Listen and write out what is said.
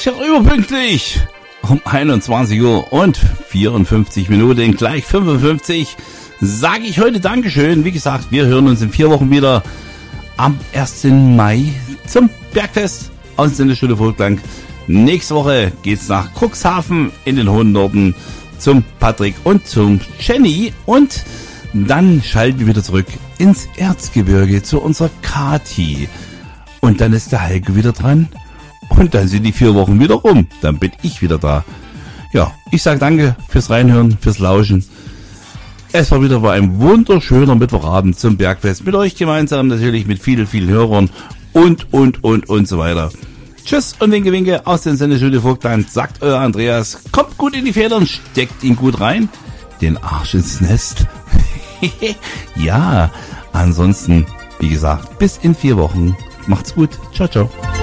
Tja, überpünktlich um 21 Uhr und 54 Minuten, gleich 55, sage ich heute Dankeschön. Wie gesagt, wir hören uns in 4 Wochen wieder am 1. Mai zum Bergfest aus der Stunde Vogtlang. Nächste Woche geht's nach Cuxhaven in den hohen Norden zum Patrick und zum Jenny und dann schalten wir wieder zurück ins Erzgebirge zu unserer Kati. Und dann ist der Heike wieder dran. Und dann sind die 4 Wochen wieder rum. Dann bin ich wieder da. Ja, ich sage danke fürs Reinhören, fürs Lauschen. Es war wieder ein wunderschöner Mittwochabend zum Bergfest. Mit euch gemeinsam natürlich, mit vielen, vielen Hörern und so weiter. Tschüss und Winke aus dem Sendestudio Vogtland, sagt euer Andreas. Kommt gut in die Federn, steckt ihn gut rein. Den Arsch ins Nest. Ja, ansonsten, wie gesagt, bis in 4 Wochen. Macht's gut. Ciao, ciao.